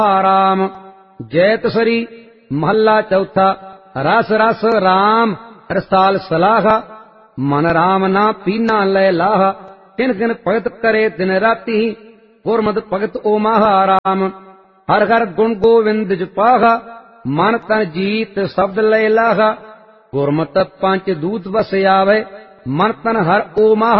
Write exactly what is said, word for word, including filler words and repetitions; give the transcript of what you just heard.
राम। जैत सरी महला चौथा। रस रस राम रसाल सलाहा, मन राम ना पीना लै लाहा। तिन तिन भगत करे दिन राती, गुरमत भगत ओ महाराम। हर हर गुण गोविंद जपाहा, मन तन जीत शब्द लै लाहा। गुरमत पंच दूत बस आवे, मन तन हर ओ महा